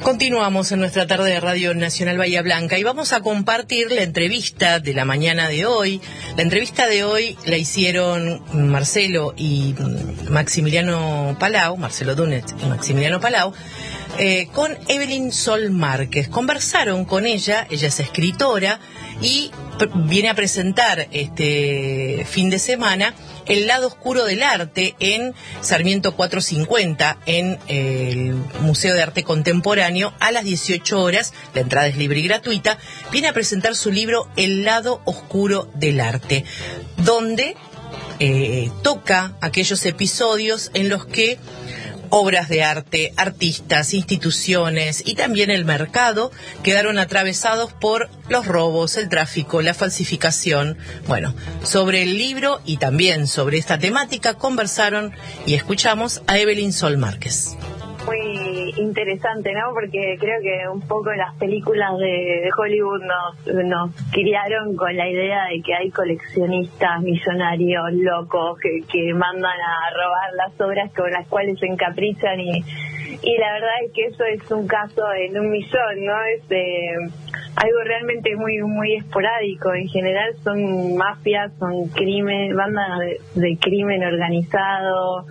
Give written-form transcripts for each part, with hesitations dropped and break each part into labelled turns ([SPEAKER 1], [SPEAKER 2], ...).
[SPEAKER 1] Continuamos en nuestra tarde de Radio Nacional Bahía Blanca y vamos a compartir la entrevista de la mañana de hoy. La entrevista de hoy la hicieron Marcelo y Maximiliano Palau, Marcelo Dunet y Maximiliano Palau, con Evelyn Sol Márquez. Conversaron con ella es escritora y viene a presentar este fin de semana El lado oscuro del arte en Sarmiento 450, en el Museo de Arte Contemporáneo, a las 18 horas. La entrada es libre y gratuita. Viene a presentar su libro El lado oscuro del arte, donde toca aquellos episodios en los que obras de arte, artistas, instituciones y también el mercado quedaron atravesados por los robos, el tráfico, la falsificación. Bueno, sobre el libro y también sobre esta temática conversaron y escuchamos a Evelyn Sol Márquez.
[SPEAKER 2] Muy interesante, ¿no? Porque creo que un poco las películas de Hollywood nos criaron con la idea de que hay coleccionistas millonarios locos que mandan a robar las obras con las cuales se encaprichan y la verdad es que eso es un caso en un millón, ¿no? Es algo realmente muy muy esporádico. En general son mafias, son bandas de crimen organizado.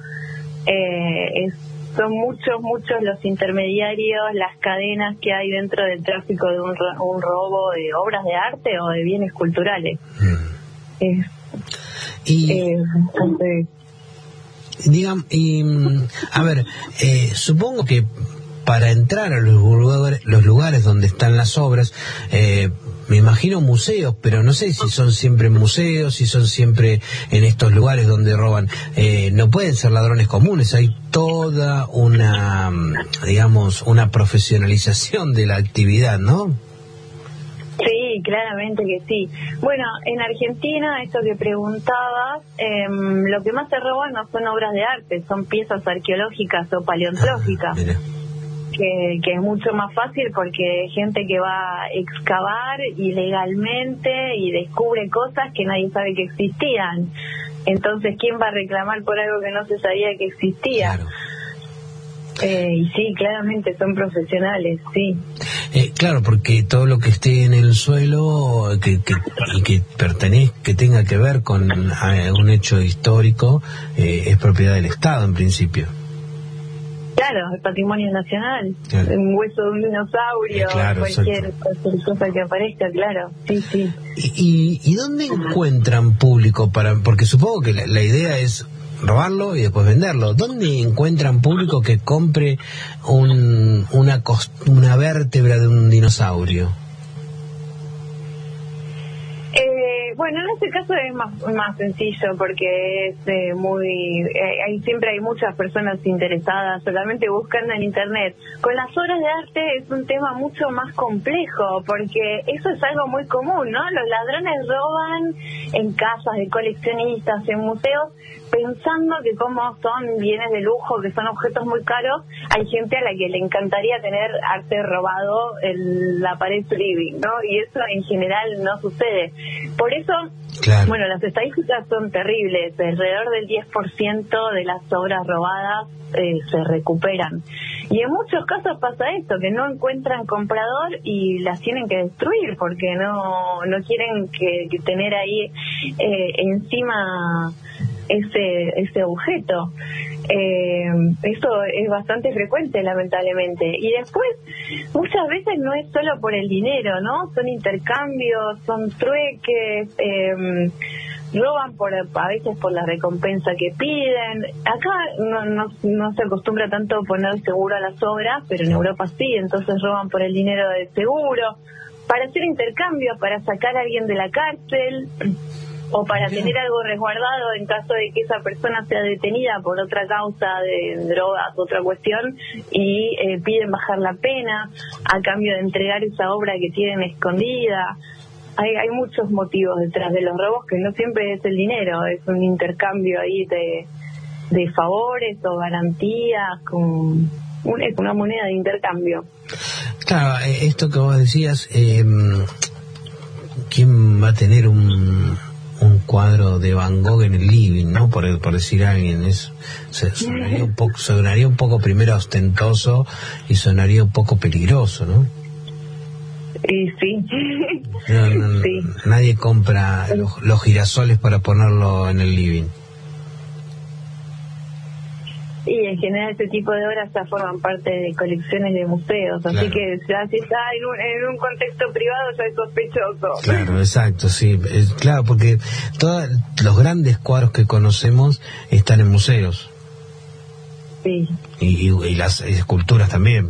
[SPEAKER 2] Son muchos los intermediarios, las cadenas que hay dentro del tráfico de un robo de obras de arte o de bienes culturales.
[SPEAKER 3] Supongo que para entrar a los lugares donde están las obras, me imagino museos, pero no sé si son siempre museos, si son siempre en estos lugares donde roban. No pueden ser ladrones comunes, hay toda una profesionalización de la actividad, ¿no?
[SPEAKER 2] Sí, claramente que sí. Bueno, en Argentina, esto que preguntabas, lo que más se roban no son obras de arte, son piezas arqueológicas o paleontológicas. Que es mucho más fácil porque hay gente que va a excavar ilegalmente y descubre cosas que nadie sabe que existían. Entonces, ¿quién va a reclamar por algo que no se sabía que existía?
[SPEAKER 3] Claro.
[SPEAKER 2] Y sí, claramente son profesionales, sí.
[SPEAKER 3] Claro, porque todo lo que esté en el suelo que tenga que ver con un hecho histórico es propiedad del Estado en principio.
[SPEAKER 2] Claro, el patrimonio nacional, claro. Un hueso de un dinosaurio,
[SPEAKER 3] claro,
[SPEAKER 2] cualquier cosa que aparezca, claro, sí.
[SPEAKER 3] ¿Y dónde encuentran público porque supongo que la idea es robarlo y después venderlo? ¿Dónde encuentran público que compre una vértebra de un dinosaurio?
[SPEAKER 2] Bueno, en este caso es más sencillo porque es siempre hay muchas personas interesadas, solamente buscando en internet. Con las obras de arte es un tema mucho más complejo porque eso es algo muy común, ¿no? Los ladrones roban en casas de coleccionistas, en museos, pensando que como son bienes de lujo, que son objetos muy caros, hay gente a la que le encantaría tener arte robado en la pared living, ¿no? Y eso en general no sucede. Por eso, claro. Bueno, las estadísticas son terribles. Alrededor del 10% de las obras robadas se recuperan. Y en muchos casos pasa esto, que no encuentran comprador y las tienen que destruir porque no quieren que tener ahí encima ese objeto. Eso es bastante frecuente, lamentablemente. Y después, muchas veces no es solo por el dinero, ¿no? Son intercambios, son trueques, roban a veces por la recompensa que piden. Acá no se acostumbra tanto poner seguro a las obras, pero en Europa sí, entonces roban por el dinero del seguro, para hacer intercambios, para sacar a alguien de la cárcel, o para tener algo resguardado en caso de que esa persona sea detenida por otra causa de drogas, otra cuestión, y piden bajar la pena a cambio de entregar esa obra que tienen escondida. Hay muchos motivos detrás de los robos, que no siempre es el dinero, es un intercambio ahí de favores o garantías, es una moneda de intercambio.
[SPEAKER 3] Claro, esto que vos decías, ¿quién va a tener un cuadro de Van Gogh en el living, ¿no? Por decir a alguien, sonaría un poco primero ostentoso y sonaría un poco peligroso, ¿no?
[SPEAKER 2] Sí.
[SPEAKER 3] Sí. Nadie compra los girasoles para ponerlo en el living.
[SPEAKER 2] Y en general este tipo de obras ya forman parte de colecciones de museos, así que ya si está en un contexto privado ya es sospechoso.
[SPEAKER 3] Claro, exacto, sí. Claro, porque todos los grandes cuadros que conocemos están en museos.
[SPEAKER 2] Sí.
[SPEAKER 3] Y las esculturas también.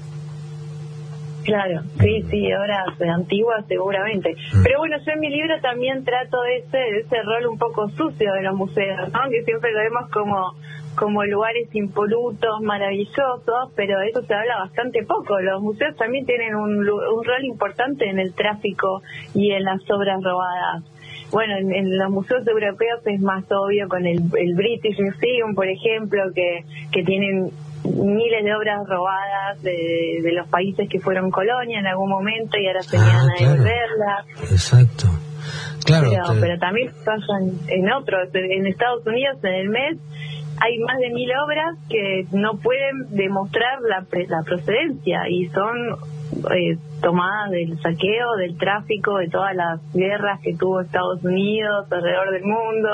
[SPEAKER 2] Claro, sí, obras antiguas seguramente. Pero bueno, yo en mi libro también trato ese rol un poco sucio de los museos, ¿no? Que siempre lo vemos como lugares impolutos, maravillosos, pero eso se habla bastante poco. Los museos también tienen un rol importante en el tráfico y en las obras robadas. Bueno, en los museos europeos es más obvio con el British Museum, por ejemplo, que tienen miles de obras robadas de los países que fueron colonia en algún momento y ahora se niegan a devolverlas.
[SPEAKER 3] Exacto. Claro.
[SPEAKER 2] Pero también pasan en otros. En Estados Unidos, en el Met, hay más de 1000 obras que no pueden demostrar la procedencia y son tomadas del saqueo, del tráfico, de todas las guerras que tuvo Estados Unidos alrededor del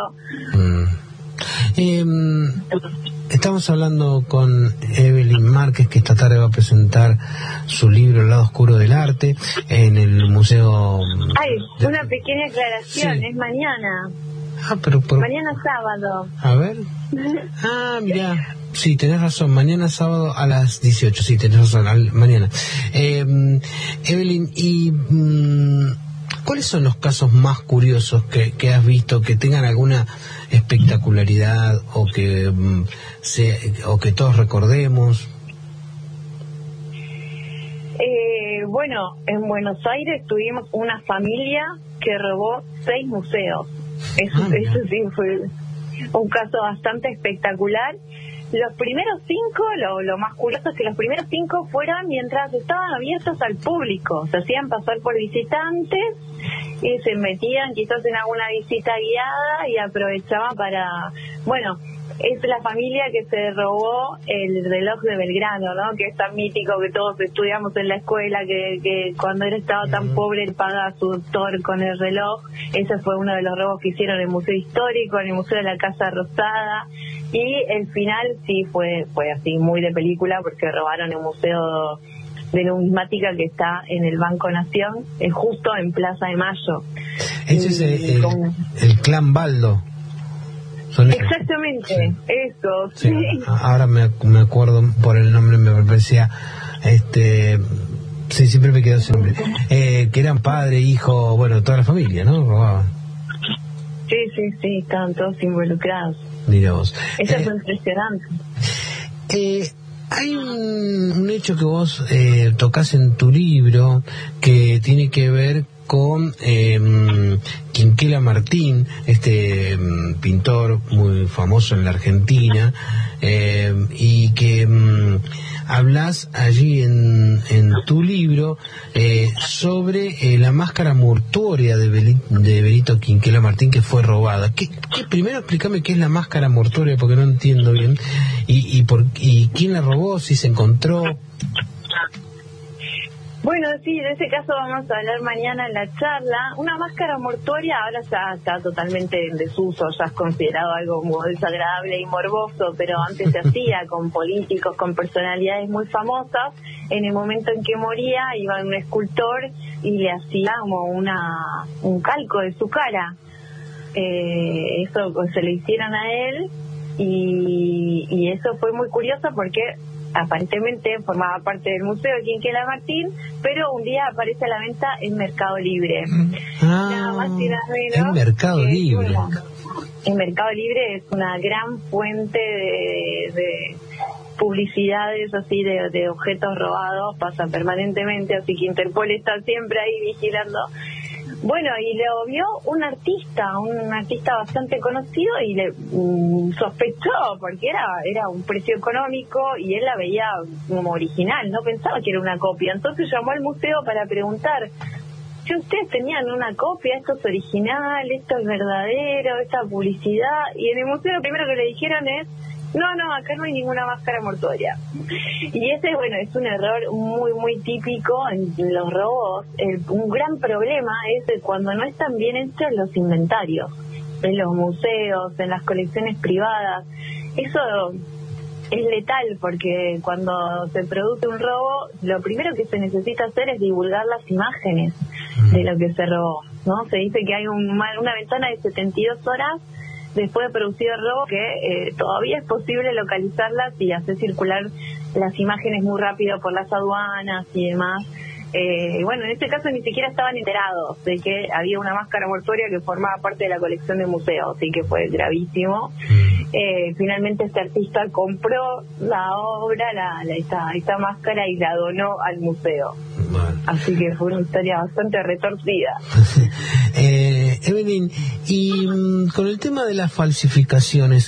[SPEAKER 2] mundo.
[SPEAKER 3] Estamos hablando con Evelyn Márquez, que esta tarde va a presentar su libro El lado oscuro del arte en el museo.
[SPEAKER 2] Una pequeña aclaración, sí. Es mañana.
[SPEAKER 3] Pero
[SPEAKER 2] mañana sábado.
[SPEAKER 3] A ver. Mira. Sí, tenés razón, mañana sábado a las 18, sí, tenés razón, mañana. Evelyn, ¿y cuáles son los casos más curiosos que has visto, que tengan alguna espectacularidad o que todos recordemos?
[SPEAKER 2] Bueno, en Buenos Aires tuvimos una familia que robó 6 museos. Eso sí fue un caso bastante espectacular. Los primeros 5, lo más curioso es que los primeros 5 fueron mientras estaban abiertos al público. Se hacían pasar por visitantes y se metían quizás en alguna visita guiada y aprovechaban para... Bueno, es la familia que se robó el reloj de Belgrano, ¿no? Que es tan mítico, que todos estudiamos en la escuela, que cuando él estaba tan pobre él paga a su doctor con el reloj. Ese fue uno de los robos que hicieron en el Museo Histórico, en el Museo de la Casa Rosada. Y el final sí fue así, muy de película, porque robaron el Museo de Numismática que está en el Banco Nación, justo en Plaza de Mayo.
[SPEAKER 3] Ese es el clan Baldo.
[SPEAKER 2] Exactamente, sí. Eso.
[SPEAKER 3] Sí. Ahora me acuerdo por el nombre, me parecía, sí, siempre me quedó ese nombre. Que eran padre, hijo, bueno, toda la familia, ¿no? Robaban.
[SPEAKER 2] Sí, estaban todos involucrados.
[SPEAKER 3] Mira vos.
[SPEAKER 2] Eso es impresionante.
[SPEAKER 3] Hay un hecho que vos tocás en tu libro que tiene que ver con Quinquela Martín, pintor muy famoso en la Argentina, y que hablas allí en tu libro sobre la máscara mortuoria de Benito Quinquela Martín, que fue robada. Primero explícame qué es la máscara mortuoria, porque no entiendo bien, y quién la robó, si se encontró.
[SPEAKER 2] Bueno, sí, de ese caso vamos a hablar mañana en la charla. Una máscara mortuoria ahora ya está totalmente en desuso, ya es considerado algo muy desagradable y morboso, pero antes se hacía con políticos, con personalidades muy famosas. En el momento en que moría iba un escultor y le hacía como un calco de su cara. Eso se lo hicieron a él y eso fue muy curioso porque aparentemente formaba parte del Museo de Quinquela Martín, pero un día aparece a la venta en Mercado Libre. Nada más y nada menos.
[SPEAKER 3] En Mercado Libre.
[SPEAKER 2] En Mercado Libre es una gran fuente de publicidades así de objetos robados, pasa permanentemente, así que Interpol está siempre ahí vigilando. Bueno, y lo vio un artista bastante conocido y le sospechó porque era un precio económico y él la veía como original, no pensaba que era una copia. Entonces llamó al museo para preguntar si ustedes tenían una copia, esto es original, esto es verdadero, esta publicidad, y en el museo lo primero que le dijeron es, no, acá no hay ninguna máscara mortuoria. Y ese, bueno, es un error muy típico en los robos. Un gran problema es cuando no están bien hechos los inventarios, en los museos, en las colecciones privadas. Eso es letal, porque cuando se produce un robo, lo primero que se necesita hacer es divulgar las imágenes de lo que se robó, ¿no? Se dice que hay una ventana de 72 horas después de producido el robo que todavía es posible localizarlas y hacer circular las imágenes muy rápido por las aduanas y demás. Bueno, en este caso ni siquiera estaban enterados de que había una máscara mortuoria que formaba parte de la colección del museo, así que fue gravísimo. Finalmente este artista compró la obra, esta máscara, y la donó al museo. Bueno. Así que fue una historia bastante retorcida.
[SPEAKER 3] Evelyn, y con el tema de las falsificaciones,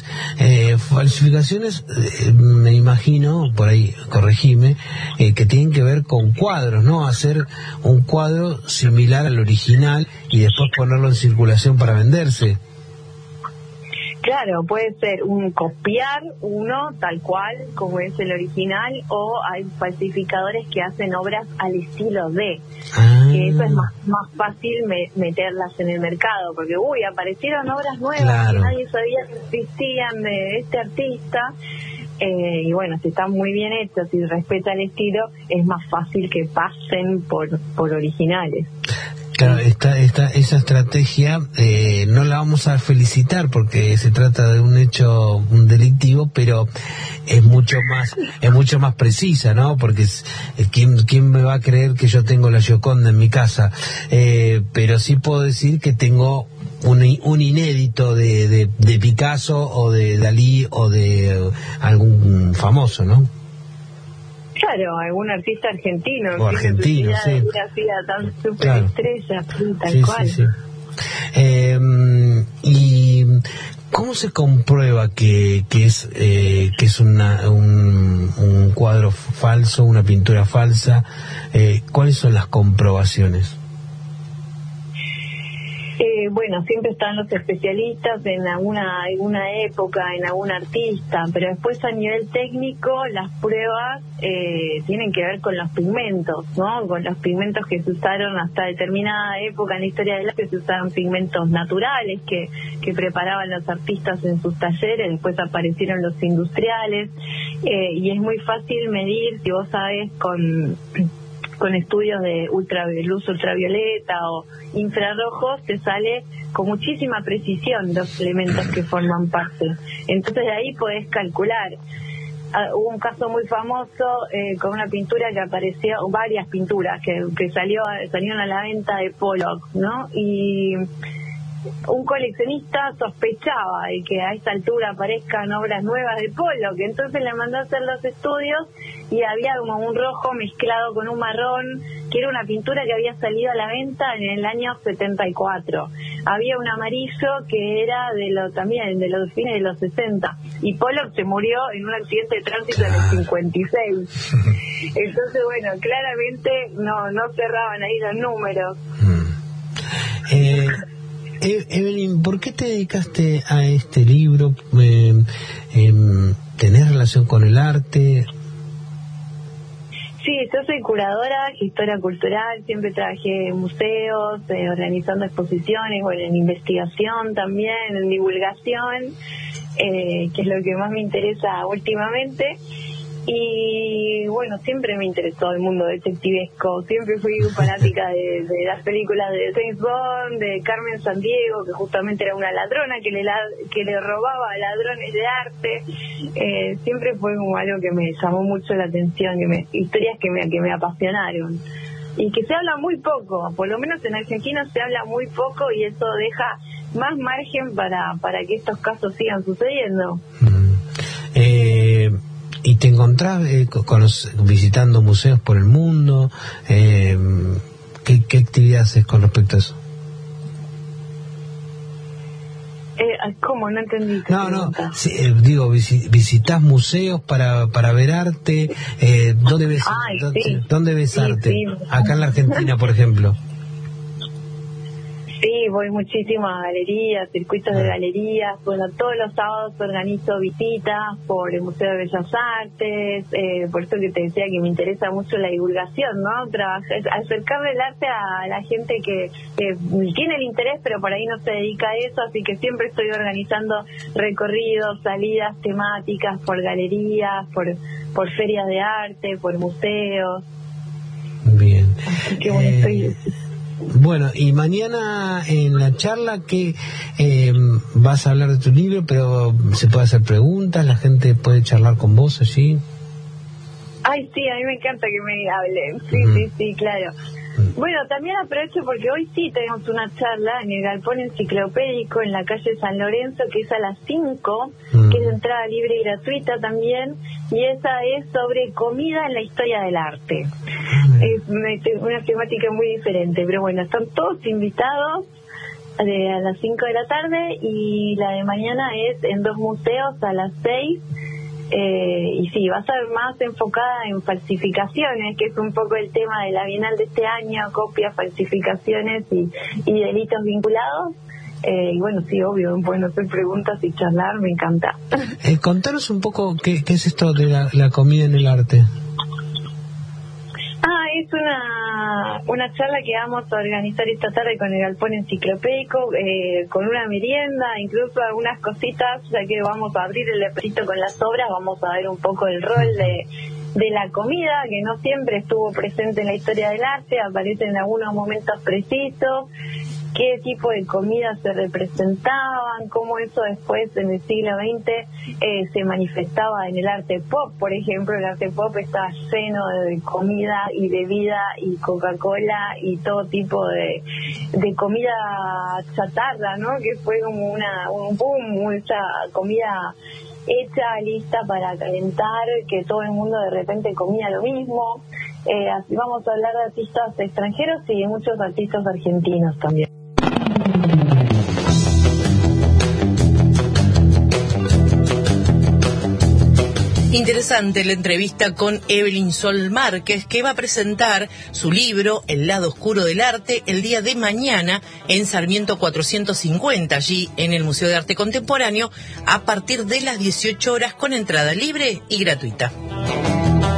[SPEAKER 3] me imagino, por ahí corregime, que tienen que ver con cuadros, ¿no? Hacer un cuadro similar al original y después ponerlo en circulación para venderse.
[SPEAKER 2] Claro, puede ser copiar uno tal cual como es el original, o hay falsificadores que hacen obras al estilo de, que eso es más fácil meterlas en el mercado, porque aparecieron obras nuevas, claro, que nadie sabía que existían de este artista, y bueno, si están muy bien hechos y respeta el estilo, es más fácil que pasen por originales.
[SPEAKER 3] Claro, esa estrategia no la vamos a felicitar porque se trata de un hecho delictivo, pero es mucho más precisa, ¿no? Porque ¿quién me va a creer que yo tengo la Gioconda en mi casa? Pero sí puedo decir que tengo un inédito de Picasso o de Dalí o de algún famoso, ¿no?
[SPEAKER 2] Claro, algún artista argentino.
[SPEAKER 3] O argentino, sí.
[SPEAKER 2] Una vida tan superestrella, claro, tal cual.
[SPEAKER 3] Sí. ¿Y cómo se comprueba que es un cuadro falso, una pintura falsa? ¿Cuáles son las comprobaciones?
[SPEAKER 2] Bueno, siempre están los especialistas en alguna época, en algún artista, pero después a nivel técnico las pruebas tienen que ver con los pigmentos, ¿no? Con los pigmentos que se usaron hasta determinada época en la historia del arte. Se usaron pigmentos naturales que preparaban los artistas en sus talleres, después aparecieron los industriales, y es muy fácil medir, si vos sabés, con estudios de luz ultravioleta o infrarrojos, te sale con muchísima precisión los elementos que forman parte. Entonces de ahí podés calcular. Hubo un caso muy famoso con una pintura que apareció, varias pinturas que salieron a la venta de Pollock, ¿no? Y un coleccionista sospechaba de que a esta altura aparezcan obras nuevas de Pollock, entonces le mandó a hacer los estudios y había como un rojo mezclado con un marrón, que era una pintura que había salido a la venta en el año 74. Había un amarillo que era también de los fines de los 60, y Pollock se murió en un accidente de tránsito en el 56. Entonces, bueno, claramente no cerraban ahí los números.
[SPEAKER 3] Evelyn, ¿por qué te dedicaste a este libro? ¿Tenés relación con el arte?
[SPEAKER 2] Sí, yo soy curadora, gestora cultural, siempre trabajé en museos, organizando exposiciones, bueno, en investigación también, en divulgación, que es lo que más me interesa últimamente. Y bueno, siempre me interesó el mundo detectivesco, siempre fui fanática de las películas de James Bond, de Carmen Sandiego, que justamente era una ladrona que le robaba a ladrones de arte. Siempre fue como algo que me llamó mucho la atención, historias que me apasionaron y que se habla muy poco, por lo menos en Argentina se habla muy poco, y eso deja más margen para que estos casos sigan sucediendo.
[SPEAKER 3] ¿Y te encontrás visitando museos por el mundo? ¿Qué actividad haces con respecto a eso?
[SPEAKER 2] ¿Cómo? No entendí.
[SPEAKER 3] No, sí, digo, ¿visitás museos para ver arte? ¿Dónde ves arte? Sí. Acá en la Argentina, por ejemplo.
[SPEAKER 2] Sí, voy muchísimo a galerías, circuitos de galerías. Bueno, todos los sábados organizo visitas por el Museo de Bellas Artes, por eso que te decía que me interesa mucho la divulgación, ¿no? Acercarle el arte a la gente que tiene el interés, pero por ahí no se dedica a eso, así que siempre estoy organizando recorridos, salidas temáticas por galerías, por ferias de arte, por museos.
[SPEAKER 3] Bien.
[SPEAKER 2] Así que bueno, estoy...
[SPEAKER 3] Bueno, y mañana en la charla que vas a hablar de tu libro, pero se puede hacer preguntas, la gente puede charlar con vos allí.
[SPEAKER 2] Ay, sí, a mí me encanta que me hablen. Sí, claro. Bueno, también aprovecho porque hoy sí tenemos una charla en el Galpón Enciclopédico en la calle San Lorenzo, que es a las 5, que es de entrada libre y gratuita también, y esa es sobre comida en la historia del arte. Es una temática muy diferente, pero bueno, están todos invitados a las 5 de la tarde, y la de mañana es en 2 museos a las 6. Y sí, va a ser más enfocada en falsificaciones, que es un poco el tema de la Bienal de este año, copias, falsificaciones y delitos vinculados. Y bueno, sí, obvio, pueden hacer preguntas y charlar, me encanta.
[SPEAKER 3] Contanos un poco qué es esto de la comida en el arte.
[SPEAKER 2] Es una charla que vamos a organizar esta tarde con el Galpón Enciclopédico, con una merienda, incluso algunas cositas, ya que vamos a abrir el librito con las obras, vamos a ver un poco el rol de la comida, que no siempre estuvo presente en la historia del arte, aparece en algunos momentos precisos, qué tipo de comidas se representaban, cómo eso después en el siglo XX se manifestaba en el arte pop. Por ejemplo, el arte pop está lleno de comida y bebida y Coca-Cola y todo tipo de comida chatarra, ¿no? Que fue como un boom, esa comida hecha, lista para calentar, que todo el mundo de repente comía lo mismo. Así vamos a hablar de artistas extranjeros y de muchos artistas argentinos también.
[SPEAKER 1] Interesante la entrevista con Evelyn Sol Márquez, que va a presentar su libro El lado oscuro del arte el día de mañana en Sarmiento 450, allí en el Museo de Arte Contemporáneo, a partir de las 18 horas, con entrada libre y gratuita.